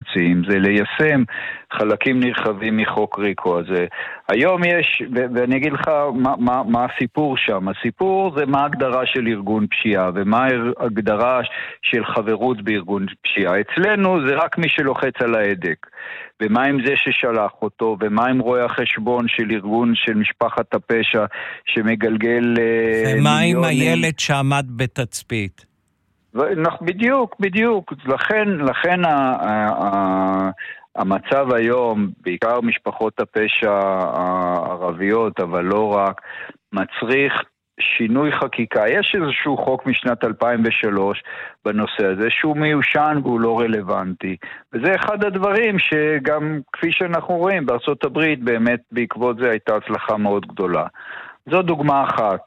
רוצים, זה ליישם חלקים נרחבים מחוק ריקו הזה. היום יש, ואני אגיד לך מה הסיפור שם. הסיפור זה מה ההגדרה של ארגון פשיעה, ומה ההגדרה של חברות בארגון פשיעה. אצלנו זה רק מי שלוחץ על ההדק. ומה עם זה ששלח אותו, ומה עם רואי החשבון של ארגון של משפחת הפשע שמגלגל ומה עם הילד שעמד בתצפית? בדיוק. לכן המצב היום, בעיקר משפחות הפשע הערביות, אבל לא רק, מצריך שינוי חקיקה. יש איזשהו חוק משנת 2003 בנושא הזה, שהוא מיושן והוא לא רלוונטי. וזה אחד הדברים שגם, כפי שאנחנו רואים, בארצות הברית באמת בעקבות זה הייתה הצלחה מאוד גדולה. זו דוגמה אחת.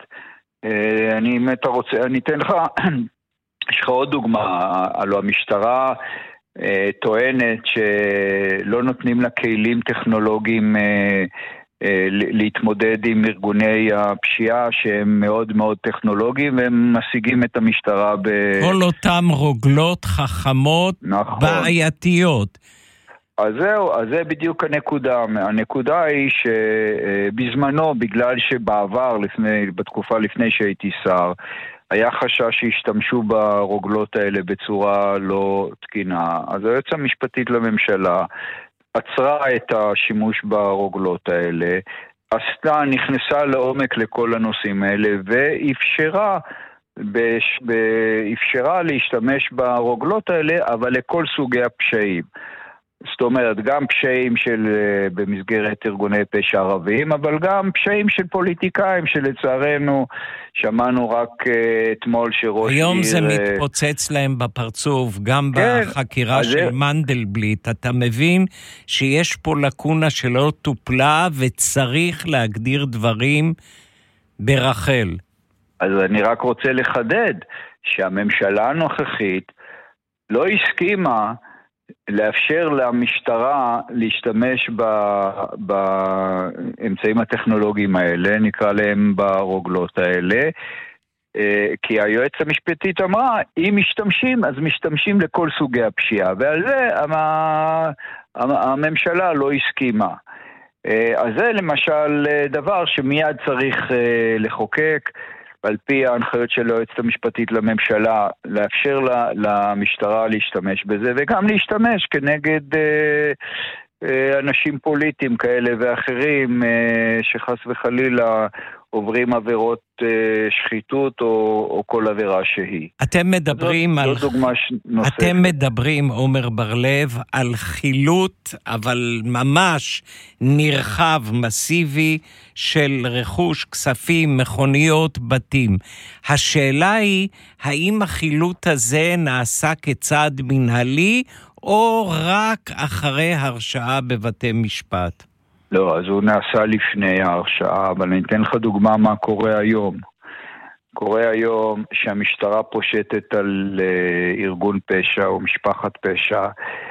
אני אתן לך, יש לך עוד דוגמה. הלוא המשטרה טוענת שלא נותנים לה כלים טכנולוגיים להתמודד עם ארגוני הפשיעה שהם מאוד מאוד טכנולוגיים, והם משיגים את המשטרה כל אותם רוגלות חכמות, נכון. בעייתיות. אז זהו, אז זה בדיוק הנקודה. הנקודה היא שבזמנו, בגלל שבעבר, בתקופה לפני שהייתי שר, היה חשש שהשתמשו ברוגלות האלה בצורה לא תקינה. אז היועצת המשפטית לממשלה עצרה את השימוש ברוגלות האלה, נכנסה לעומק לכל הנושאים האלה, ואפשרה להשתמש ברוגלות האלה, אבל לכל סוגי הפשעים. זאת אומרת, גם פשעים במסגרת ארגוני פשע ערביים, אבל גם פשעים של פוליטיקאים, שלצערנו שמענו רק אתמול שראש עיר... היום זה מתפוצץ להם בפרצוף, גם בחקירה של מנדלבליט. אתה מבין שיש פה לקונה שלא טופלה, וצריך להגדיר דברים ברחל. אז אני רק רוצה לחדד שהממשלה הנוכחית לא הסכימה לאפשר למשטרה להשתמש באמצעים הטכנולוגיים האלה, נקרא להם ברוגלות האלה, כי היועצת המשפטית אמרה, אם משתמשים, אז משתמשים לכל סוגי הפשיעה, ועל זה הממשלה לא הסכימה. אז זה למשל דבר שמיד צריך לחוקק, על פי ההנחיות של היועצת המשפטית לממשלה, לאפשר למשטרה להשתמש בזה, וגם להשתמש כנגד אנשים פוליטיים כאלה ואחרים, שחס וחלילה עוברים עבירות שחיתות או כל עבירה שהיא. אתם מדברים, עומר בר-לב, על חילוט, אבל ממש נרחב, מסיבי, של רכוש, כספים, מכוניות, בתים. השאלה היא, האם החילוט הזה נעשה כצעד מנהלי, או רק אחרי הרשעה בבתי משפט? לא, אז הוא נעשה לפני ההרשעה, אבל אני אתן לך דוגמה מה קורה היום. קורה היום שהמשטרה פושטת על ארגון פשע או משפחת פשע,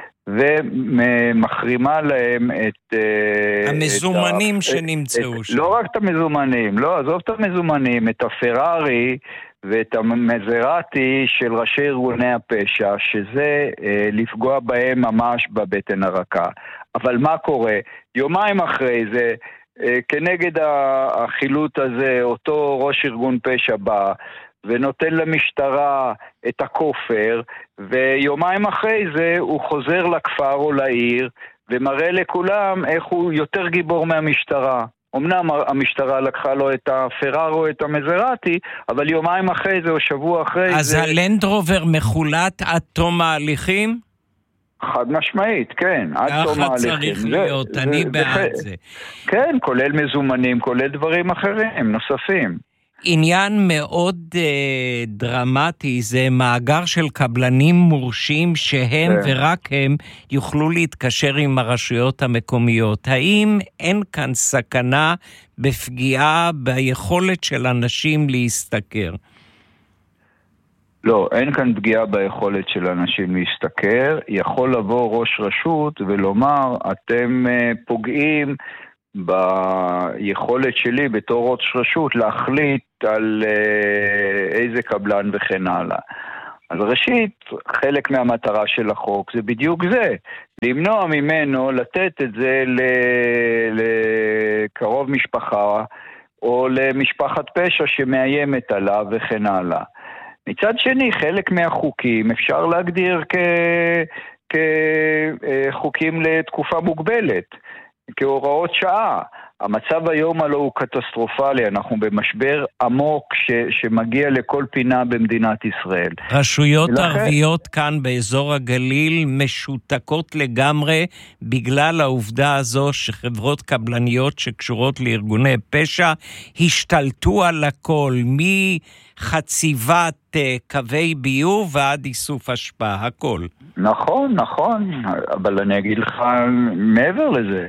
ומחרימה להם את... המזומנים שנמצאו שם. לא רק את המזומנים, לא, עזוב את המזומנים, את הפרארי ואת המזרטי של ראשי ארגוני הפשע, שזה לפגוע בהם ממש בבטן הרכה. אבל מה קורה? יומיים אחרי זה, כנגד החילוט הזה, אותו ראש ארגון פשע בא ונותן למשטרה את הכופר, ויומיים אחרי זה הוא חוזר לכפר או לעיר, ומראה לכולם איך הוא יותר גיבור מהמשטרה. אמנם המשטרה לקחה לו את הפרארי או את המזרטי, אבל יומיים אחרי זה או שבוע אחרי אז זה... אז הלנדרובר מחולט עד תום ההליכים? חד משמעית, כן, עד תום ההליכים. ככה צריך להיות, אני בעד זה. כן, כולל מזומנים, כולל דברים אחרים, נוספים. עניין מאוד דרמטי, זה מאגר של קבלנים מורשים שהם ורק הם יוכלו להתקשר עם הרשויות המקומיות. האם אין כאן סכנה בפגיעה ביכולת של אנשים להסתכר? לא, אין כאן פגיעה ביכולת של אנשים להסתכר. יכול לבוא ראש רשות ולומר, אתם פוגעים ביכולת שלי בתור ראש רשות להחליט על איזה קבלן וכן הלאה. אז ראשית, חלק מהמטרה של החוק זה בדיוק זה. למנוע ממנו לתת את זה לקרוב משפחה, או למשפחת פשע שמאיימת עליו וכן הלאה. מצד שני, חלק מהחוקים אפשר להגדיר כחוקים לתקופה מוגבלת, כהוראות שעה. המצב היום הלא הוא קטסטרופלי, אנחנו במשבר עמוק שמגיע לכל פינה במדינת ישראל. רשויות ערביות כאן באזור הגליל משותקות לגמרי בגלל העובדה הזו שחברות קבלניות שקשורות לארגוני פשע השתלטו על הכל, מחציבת קווי ביוב ועד איסוף אשפה, הכל. נכון, אבל אני אגיד לך מעבר לזה.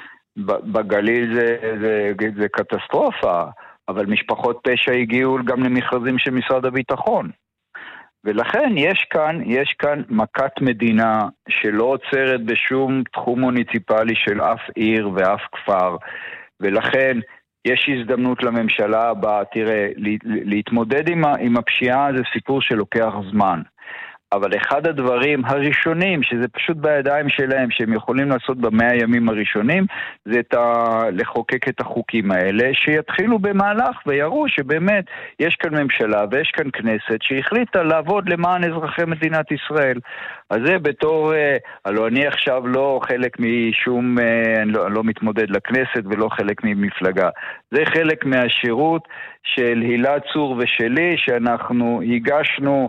בגליל זה קטסטרופה, אבל משפחות פשע הגיעו גם למכרזים של משרד הביטחון. ולכן יש כאן מכת מדינה שלא עוצרת בשום תחום מוניציפלי של אף עיר ואף כפר. ולכן יש הזדמנות לממשלה הבאה, תראה, להתמודד עם הפשיעה זה סיפור שלוקח זמן. אבל אחד הדברים הראשונים, שזה פשוט בידיים שלהם, שהם יכולים לעשות ב100 ימים הראשונים, זה לחוקק את החוקים האלה, שיתחילו במהלך ויראו שבאמת יש כאן ממשלה ויש כאן כנסת שהחליטה לעבוד למען אזרחי מדינת ישראל. אז זה בתור, הלוא אני עכשיו לא חלק משום, אני לא מתמודד לכנסת ולא חלק ממפלגה. זה חלק מהשירות של הילה צור ושלי, שאנחנו הגשנו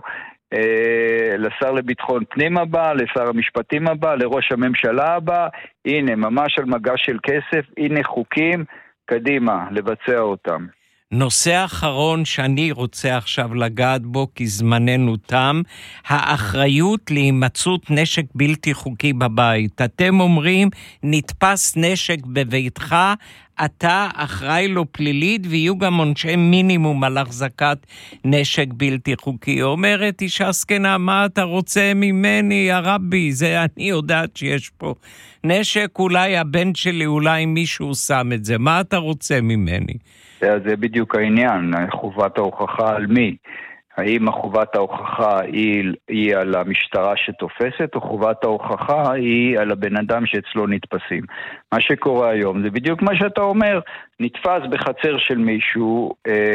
לשר לביטחון פנים הבא, לשר המשפטים הבא, לראש הממשלה הבא. הנה, ממש על מגש של כסף, הנה חוקים, קדימה, לבצע אותם. נושא אחרון שאני רוצה עכשיו לגעת בו כי זמננו תם, האחריות להימצאות נשק בלתי חוקי בבית. אתם אומרים, נתפס נשק בביתך, אתה אחראי לו פלילית, ויהיו גם עונשי מינימום על החזקת נשק בלתי חוקי. אומרת אישה זקנה, מה אתה רוצה ממני, הרבי? זה אני יודעת שיש פה נשק, אולי הבן שלי, אולי מישהו שם את זה. מה אתה רוצה ממני? זה בדיוק העניין, חובת ההוכחה על מי? האם חובת ההוכחה היא על המשטרה שתופסת, או חובת ההוכחה היא על הבן אדם שאצלו נתפסים? מה שקורה היום זה בדיוק מה שאתה אומר, נתפס בחצר של מישהו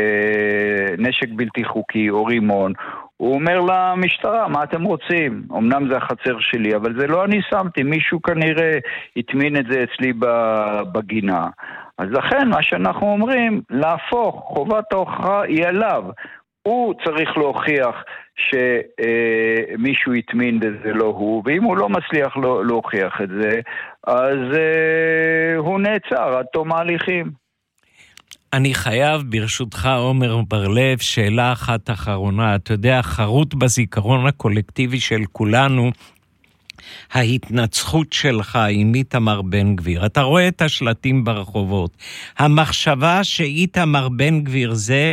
נשק בלתי חוקי או רימון, הוא אומר למשטרה, מה אתם רוצים? אמנם זה החצר שלי, אבל זה לא אני שמתי, מישהו כנראה התמין את זה אצלי בגינה. אז לכן מה שאנחנו אומרים, להפוך, חובת ההוכחה היא עליו. הוא צריך להוכיח שמישהו יתמין וזה לא הוא, ואם הוא לא מצליח להוכיח את זה, אז הוא נעצר עד תום ההליכים. אני חייב ברשותך עומר בר-לב שאלה אחת אחרונה. אתה יודע, חרוט בזיכרון הקולקטיבי של כולנו ההתנצחות שלך עם איתמר בן גביר. אתה רואה את השלטים ברחובות. המחשבה שאיתמר בן גביר זה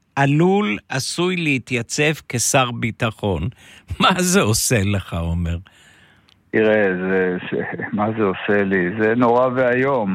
עשוי להתייצב כשר ביטחון. מה זה עושה לך, עומר? תראה, מה זה עושה לי? זה נורא והיום.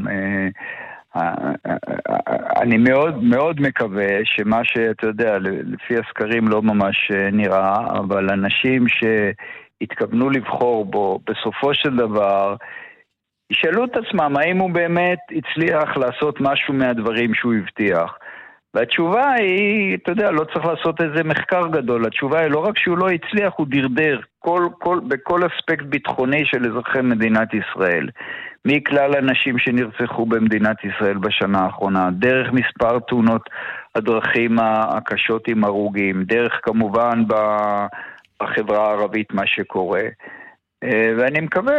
אני מאוד מאוד מקווה שמה שאתה יודע, לפי הסקרים לא ממש נראה, אבל אנשים שהתכוונו לבחור בו, בסופו של דבר, ישאלו את עצמם, האם הוא באמת הצליח לעשות משהו מהדברים שהוא הבטיח. והתשובה היא, אתה יודע, לא צריך לעשות איזה מחקר גדול. התשובה היא לא רק שהוא לא הצליח, הוא דרדר בכל אספקט ביטחוני של אזרחי מדינת ישראל. מכלל האנשים שנרצחו במדינת ישראל בשנה האחרונה, דרך מספר תאונות הדרכים הקשות עם הרוגים, דרך כמובן בחברה הערבית מה שקורה. ואני מקווה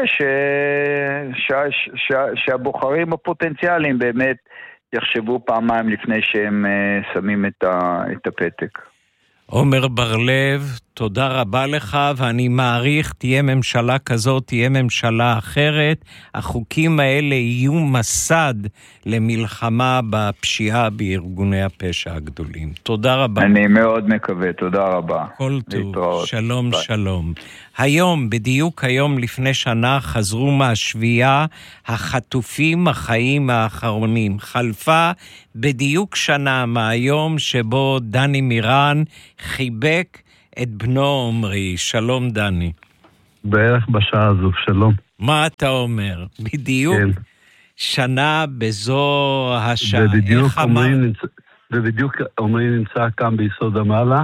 שהבוחרים הפוטנציאליים באמת יחשבו פעמיים לפני שהם שמים את הפתק. עומר בר-לב, תודה רבה לך, ואני מעריך, תהיה ממשלה כזאת, תהיה ממשלה אחרת, החוקים האלה יהיו מסד למלחמה בפשיעה בארגוני הפשע הגדולים. תודה רבה. אני מאוד מקווה, תודה רבה. כל טוב, שלום ביי. שלום. היום, בדיוק היום לפני שנה, חזרו מהשביעה החטופים החיים האחרונים. חלפה בדיוק שנה מהיום שבו דני מירן חיבק את בנו עומרי. שלום דני. בערך בשעה הזו, שלום. מה אתה אומר? בדיוק כן. שנה בזו השעה. ובדיוק עומרי נמצא כאן ביסוד המעלה,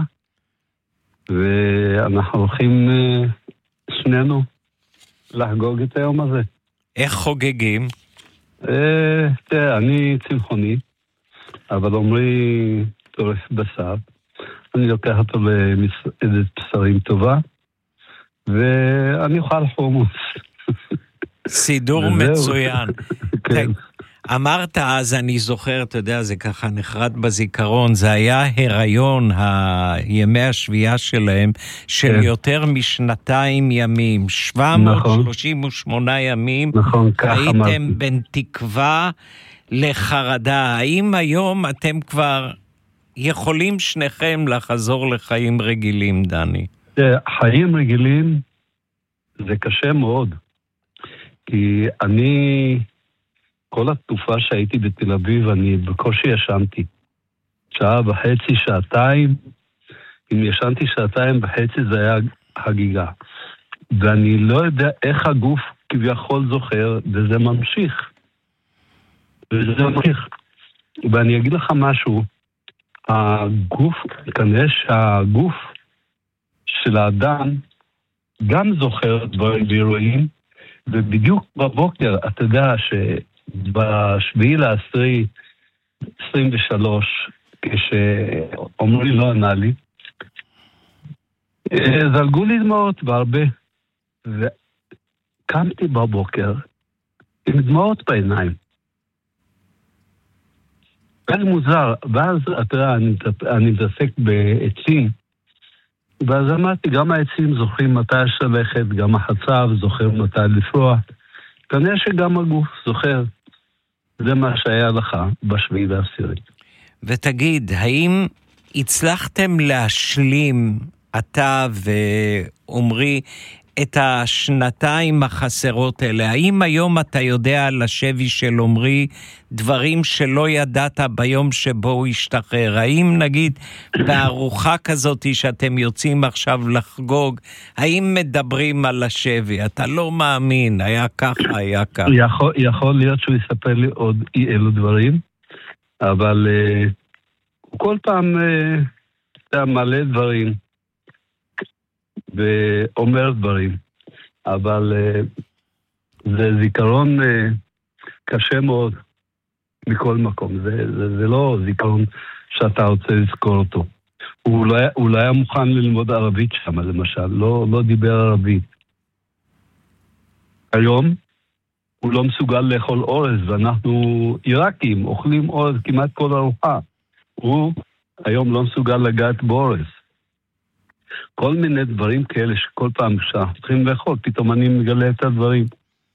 ואנחנו הולכים שנינו לחגוג את היום הזה. איך חוגגים? תראה, אני צמחוני, אבל עומרי טורף בשר. אני לוקח אותו למסעדת בשרים טובה, ואני אוכל חומוס. סידור מצוין. כן. אמרת אז, אני זוכר, אתה יודע, זה ככה נחרט בזיכרון, זה היה הריון, ימי השביעה שלהם, של יותר משנתיים ימים, 738 ימים, הייתם בין תקווה לחרדה. האם היום אתם כבר יכולים שניכם לחזור לחיים רגילים, דני? חיים רגילים זה קשה מאוד, כי כל התקופה שהייתי בתל אביב, אני בקושי ישנתי. שעה וחצי, שעתיים. אם ישנתי שעתיים וחצי, זה היה חגיגה. ואני לא יודע איך הגוף כביכול זוכר, וזה ממשיך. ואני אגיד לך משהו, כנראה שהגוף של האדם גם זוכר דברים ואירועים, ובדיוק בבוקר, אתה יודע בשביעי לעשרי 23, כשאומרי לא ענה לי, זלגו לי דמעות בהרבה, וקמתי בבוקר עם דמעות בעיניים. זה מוזר, ואז אתה יודע, אני מתעסק בעצים, ואז אמרתי, גם העצים זוכרים מתי שלכת, גם החצב זוכר מתי לפרוח, כנראה שגם הגוף זוכר. זה מה שהיה לך בשביעי לעשירי. ותגיד, האם הצלחתם להשלים, אתה ועומרי, את השנתיים החסרות האלה? האם היום אתה יודע על השבי של עומרי דברים שלא ידעת ביום שבו הוא השתחרר? האם נגיד בארוחה כזאת שאתם יוצאים עכשיו לחגוג, האם מדברים על השבי? אתה לא מאמין, היה ככה, היה ככה. יכול להיות שהוא יספר לי עוד אלו דברים, אבל כל פעם אתה מלא דברים ואומר דברים, אבל זה זיכרון קשה מאוד מכל מקום. זה לא זיכרון שאתה רוצה לזכור אותו. הוא לא היה מוכן ללמוד ערבית שם, למשל, לא דיבר ערבית. היום הוא לא מסוגל לאכול אורז, ואנחנו עיראקים, אוכלים אורז כמעט כל ארוחה. הוא היום לא מסוגל לגעת באורז. כל מיני דברים כאלה שכל פעם שאנחנו צריכים לאכול, פתאום אני מגלה את הדברים.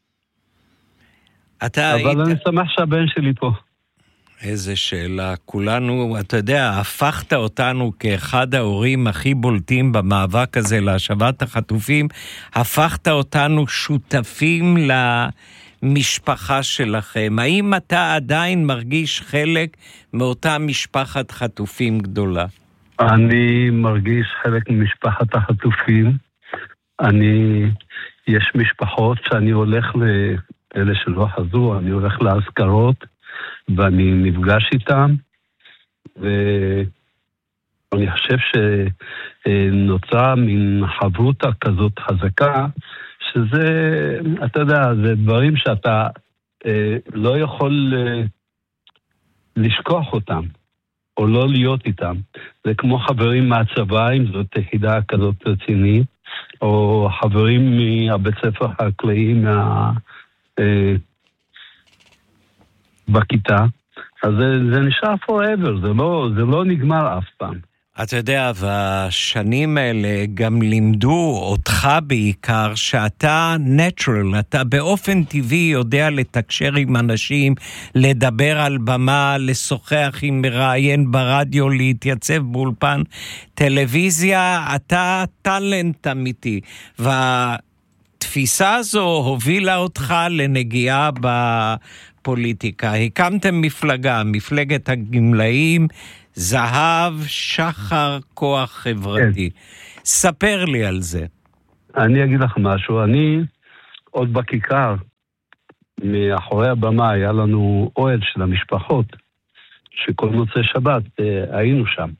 אבל אני שמח שהבן שלי פה. איזה שאלה. כולנו, אתה יודע, הפכת אותנו כאחד ההורים הכי בולטים במאבק הזה להשבת החטופים, הפכת אותנו שותפים למשפחה שלכם. האם אתה עדיין מרגיש חלק מאותה משפחת חטופים גדולה? אני מרגיש חלק ממשפחת החטופים. יש משפחות שאני הולך לאלה שלא חזרו, אני הולך להזכרות, ואני נפגש איתם, ואני חושב שנוצרה מן חברותה כזאת חזקה, שזה, אתה יודע, זה דברים שאתה לא יכול לשכוח אותם. או לא להיות איתם. זה כמו חברים מהצבא, אם זאת יחידה כזאת רצינית, או חברים מהבית ספר החקלאי בכיתה. אז זה נשאר forever, זה לא נגמר אף פעם. אתה יודע, והשנים האלה גם לימדו אותך בעיקר שאתה natural, אתה באופן טבעי יודע לתקשר עם אנשים, לדבר על במה, לשוחח עם מראיין ברדיו, להתייצב באולפן טלוויזיה, אתה טלנט אמיתי. והתפיסה הזו הובילה אותך לנגיעה בפוליטיקה. הקמתם מפלגה, מפלגת הגמלאים, זהב, שחר, כוח חברתי. ספר לי על זה. אני אגיד לך משהו. אני עוד בכיכר, מאחורי הבמה היה לנו אוהל של המשפחות, שכל מוצאי שבת היינו שם.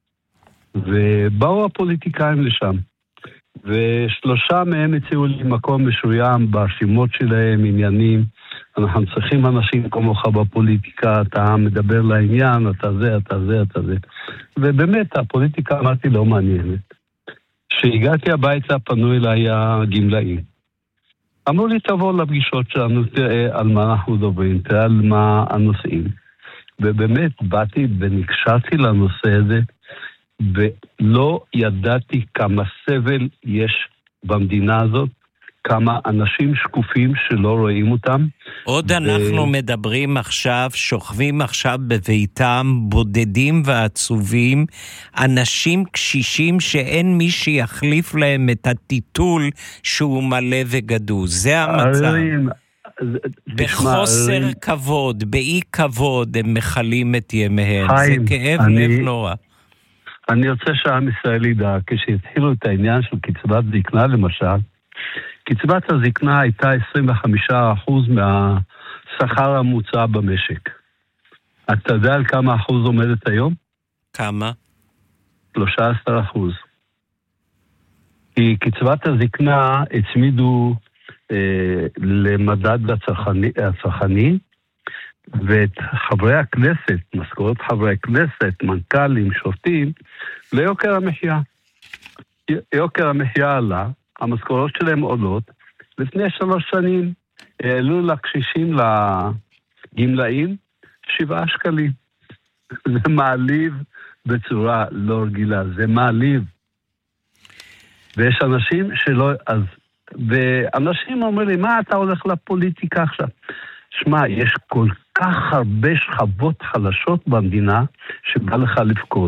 ובאו הפוליטיקאים לשם. ושלושה מהם הציעו לי מקום משוים ברשימות שלהם, עניינים. אנחנו צריכים אנשים כמוך בפוליטיקה, אתה מדבר לעניין, אתה זה, אתה זה, אתה זה. ובאמת, הפוליטיקה אמרתי לא מעניינת. כשהגעתי הביתה פנו אליי הגמלאים. אמרו לי, תבוא לפגישות שלנו, תראה על מה אנחנו מדברים, תראה על מה הנושאים. ובאמת, באתי ונקשרתי לנושא הזה, ולא ידעתי כמה סבל יש במדינה הזאת, כמה אנשים שקופים שלא רואים אותם. עוד אנחנו מדברים עכשיו, שוכבים עכשיו בביתם, בודדים ועצובים, אנשים קשישים שאין מי שיחליף להם את הטיטול שהוא מלא וגדול. זה המצב. בחוסר כבוד, באי כבוד, הם מחלים את ימיהם. זה כאב לב נורא. אני רוצה שהעם ישראל ידע, כשהתחילו את העניין של קצבת זקנה למשל, קצבת הזקנה הייתה 25% מהשכר הממוצע במשק. אתה יודע על כמה אחוז עומדת היום? כמה? 13%. כי קצבת הזקנה הצמידו למדד הצרכני, ואת חברי הכנסת, משכורות חברי הכנסת, מנכ"לים, שופטים, ליוקר המחיה. יוקר המחיה עלה, המשכורות שלהם עולות. לפני 3 שנים העלו לקשישים, לגמלאים, 7 שקלים. זה מעליב בצורה לא רגילה, זה מעליב. ויש אנשים שלא, ואנשים אומרים לי, מה אתה הולך לפוליטיקה עכשיו? שמע, יש כל כך הרבה שכבות חלשות במדינה שבא לך לבכות.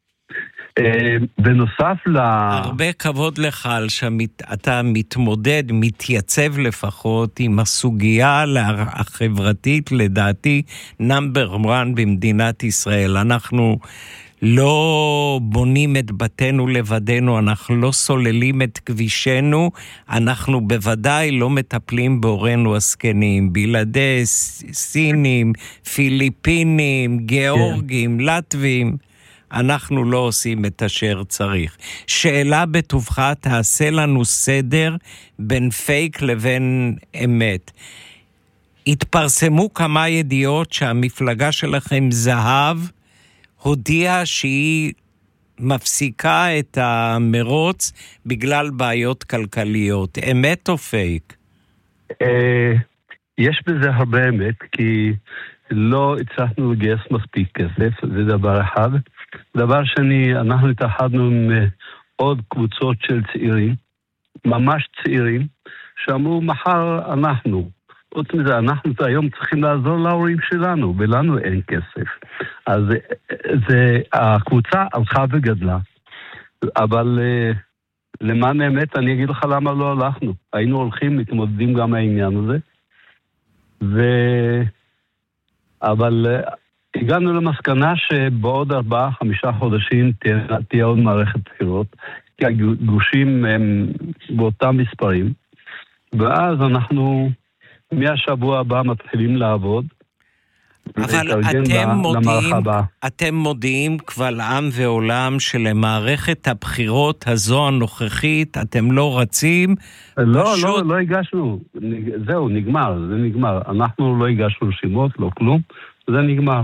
בנוסף הרבה כבוד לך על שאתה מתמודד, מתייצב לפחות עם הסוגיה החברתית, לדעתי, נאמבר 1 במדינת ישראל. אנחנו לא בונים את בתינו לבדנו, אנחנו לא סוללים את כבישנו, אנחנו בוודאי לא מטפלים באורנו הסקנים, בלעדי סינים, פיליפינים, גיאורגים, לטבים. אנחנו לא עושים את אשר צריך. שאלה בטובך, תעשה לנו סדר בין פייק לבין אמת. התפרסמו כמה ידיעות שהמפלגה שלכם זהב הודיעה שהיא מפסיקה את המרוץ בגלל בעיות כלכליות. אמת או פייק? יש בזה הרבה אמת, כי לא הצלחנו לגייס מספיק כסף, זה דבר אחד. דבר שני, אנחנו התאחדנו עם עוד קבוצות של צעירים, ממש צעירים, שאמרו, מחר אנחנו. חוץ מזה, אנחנו היום צריכים לעזור להורים שלנו, ולנו אין כסף. אז הקבוצה הלכה וגדלה. אבל למען האמת, אני אגיד לך למה לא הלכנו. היינו הולכים, מתמודדים גם העניין הזה. אבל הגענו למסקנה שבעוד 4-5 חודשים תהיה עוד מערכת בחירות, כי הגושים הם באותם מספרים, ואז אנחנו מהשבוע הבא מתחילים לעבוד. אבל אתם מודיעים קבל עם ועולם שלמערכת הבחירות הזו הנוכחית אתם לא רצים? לא הגשנו. זהו, נגמר, זה נגמר. אנחנו לא הגשנו רשימות, לא כלום. זה נגמר.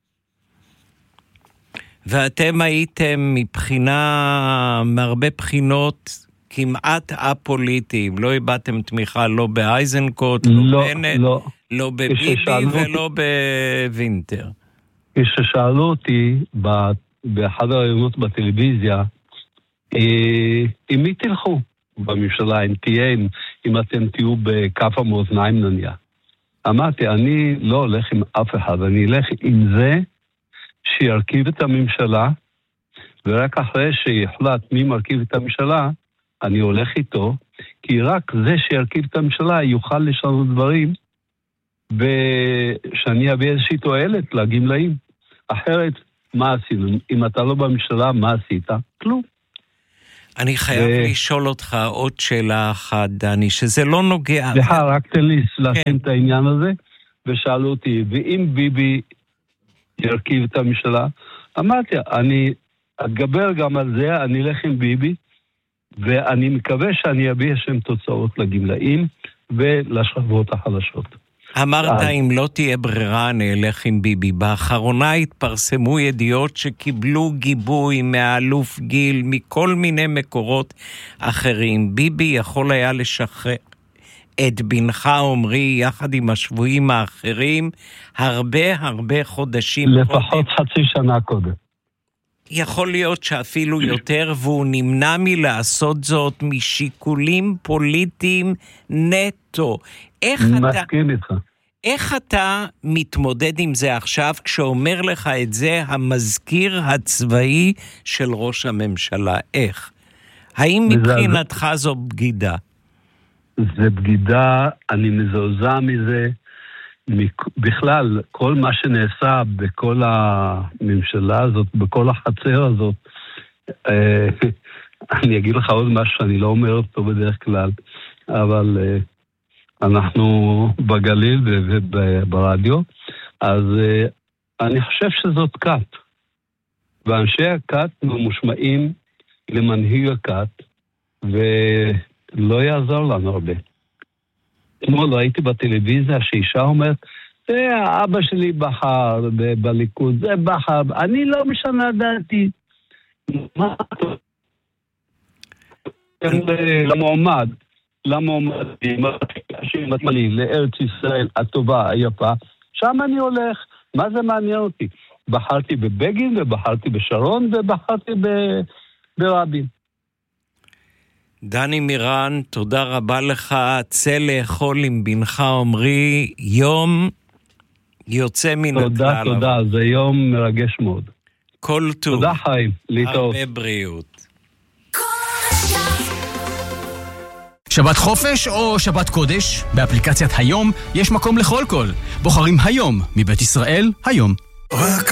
ואתם הייתם מהרבה בחינות כמעט א-פוליטיים, לא הבאתם תמיכה לא באייזנקוט, לא בנט, לא בביבי ולא בווינטר. כששאלו אותי באחד הראיונות בטלוויזיה, עם מי תלכו בממשלה, אם אתם תהיו בכף המאזניים נניח. אמרתי, אני לא הולך עם אף אחד, אני אלך עם זה שירכיב את הממשלה, ורק אחרי שיחלט מי מרכיב את הממשלה, אני הולך איתו, כי רק זה שירכיב את הממשלה יוכל לשנות דברים, ושאני אביא איזושהי תועלת לגמלאים. אחרת, מה עשינו? אם אתה לא בממשלה, מה עשית? כלום. אני חייב לשאול אותך עוד שאלה אחת, דני, שזה לא נוגע... סליחה, רק תן לי לשים את העניין הזה, ושאלו אותי, ואם ביבי ירכיב את הממשלה, אמרתי, אני אגבר גם על זה, אני אלך עם ביבי, ואני מקווה שאני אביא שם תוצאות לגמלאים ולשכבות החלשות. אמרת, אם לא תהיה ברירה, אני אלך עם ביבי. באחרונה התפרסמו ידיעות שקיבלו גיבוי מהאלוף גיל, מכל מיני מקורות אחרים. ביבי יכול היה לשחרר את בנך עומרי יחד עם השבויים האחרים הרבה חודשים. לפחות חצי שנה קודם. יכול להיות שאפילו יותר, והוא נמנע מלעשות זאת משיקולים פוליטיים נטו. מסכים איתך. איך אתה מתמודד עם זה עכשיו, כשאומר לך את זה המזכיר הצבאי של ראש הממשלה? איך? האם מבחינתך זו בגידה? זה בגידה, אני מזועזע מזה. בכלל, כל מה שנעשה בכל הממשלה הזאת, בכל החצר הזאת, אני אגיד לך עוד משהו שאני לא אומר אותו בדרך כלל, אבל אנחנו בגליל וברדיו, אז אני חושב שזאת קאט, ואנשי הקאט ממושמעים למנהיג הקאט, ולא יעזור לנו הרבה. אתמול ראיתי בטלוויזיה שאישה אומרת, אבא שלי בחר בליכוד, זה בחר, אני לא משנה דעתי. מה? למועמד, לארץ ישראל הטובה, היפה, שם אני הולך, מה זה מעניין אותי? בחרתי בבגין ובחרתי בשרון ובחרתי ברבין. דני מירן, תודה רבה לך. צא לאכול עם בנך עומרי, יום יוצא מן הכלל. תודה, זה יום מרגש מאוד. כל טוב. תודה חיים, להתראות. הרבה בריאות. שבת חופש או שבת קודש? באפליקציית היום יש מקום לכל קול. בוחרים היום מבית ישראל היום.